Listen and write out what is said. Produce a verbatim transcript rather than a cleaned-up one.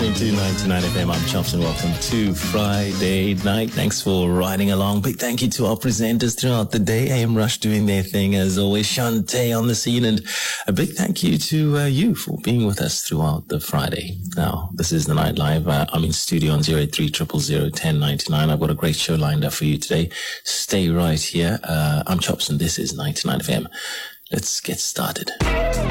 listening to ninety-nine F M. I'm Chops and welcome to Friday night. Thanks for riding along. Big thank you to our presenters throughout the day. A M Rush doing their thing as always. Shantae on the scene. And a big thank you to uh, you for being with us throughout the Friday. Now, this is the Night Live. Uh, I'm in studio on zero eight three, zero zero zero, one oh nine nine. I've got a great show lined up for you today. Stay right here. Uh, I'm Chops and this is ninety-nine F M. Let's get started.